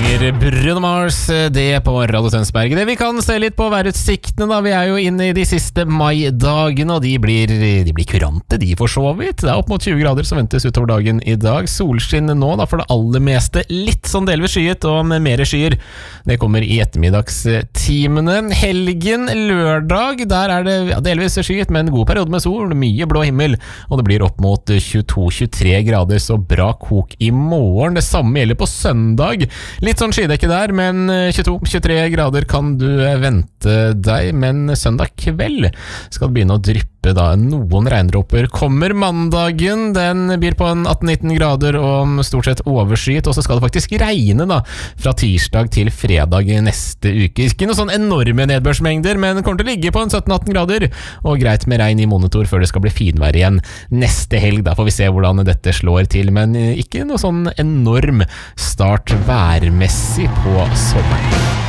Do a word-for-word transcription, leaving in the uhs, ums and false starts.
synger Bruno Mars, det på Radio Tønsberg. Det vi kan se litt på værutsiktene da, vi er jo inne i de siste maidagene, og de blir, de blir kurante, de for så vidt. Det er opp mot tjue grader som ventes utover dagen i dag. Solskinn nå da, for det aller meste. Litt sånn delvis skyet og med mere skyer. Det kommer i ettermiddagstimene. Helgen, lørdag, der er det ja, delvis skyet, men god periode med sol, mye blå himmel, og det blir opp mot tjueto til tjuetre grader, så bra kok i morgen. Det samme gjelder på søndag. Litt sånn skydekke der, men tjueto til tjuetre grader kan du vente deg, men søndag kveld skal det begynne å dryppe da noen regndråper. Kommer mandagen, den blir på en atten til nitten grader og stort sett overskyet, og så skal det faktisk regne da, fra tirsdag til fredag neste uke. Ikke noen sånn enorme nedbørsmengder, men kommer til å ligge på en sytten til atten grader, og greit med regn i monitor før det skal bli finvær igjen neste helg. Da får vi se hvordan dette slår til, men ikke noe sånn enorm start værmessig på sommeren.